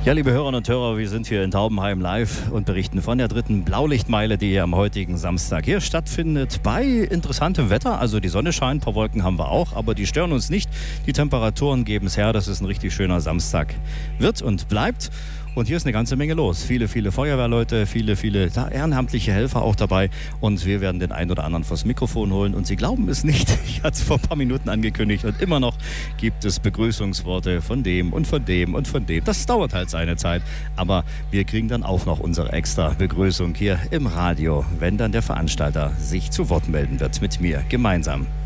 Ja, liebe Hörerinnen und Hörer, wir sind hier in Taubenheim live und berichten von der 3. Blaulichtmeile, die hier am heutigen Samstag hier stattfindet. Bei interessantem Wetter, also die Sonne scheint, ein paar Wolken haben wir auch, aber die stören uns nicht. Die Temperaturen geben es her, dass es ein richtig schöner Samstag wird und bleibt. Und hier ist eine ganze Menge los. Viele Feuerwehrleute, viele ehrenamtliche Helfer auch dabei. Und wir werden den einen oder anderen vors Mikrofon holen. Und Sie glauben es nicht, ich hatte es vor ein paar Minuten angekündigt. Und immer noch gibt es Begrüßungsworte von dem und von dem und von dem. Das dauert halt seine Zeit. Aber wir kriegen dann auch noch unsere extra Begrüßung hier im Radio, wenn dann der Veranstalter sich zu Wort melden wird mit mir gemeinsam.